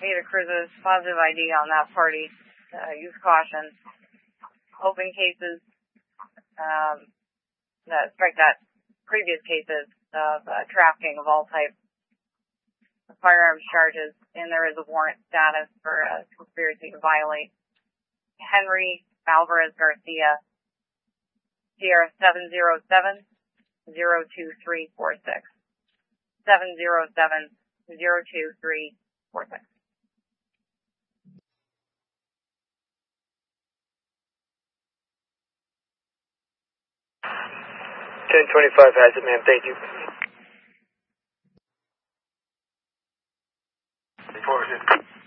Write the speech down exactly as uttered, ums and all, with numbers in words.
Ada Cruz's positive I D on that party. Uh, use caution. Open cases, um, that strike that previous cases of uh, trafficking of all types, firearms charges, and there is a warrant status for a conspiracy to violate. Henry Alvarez Garcia, Sierra seven zero seven zero two three four six. seven zero seven zero two three four six. ten twenty-five has it, ma'am. Thank you. Four,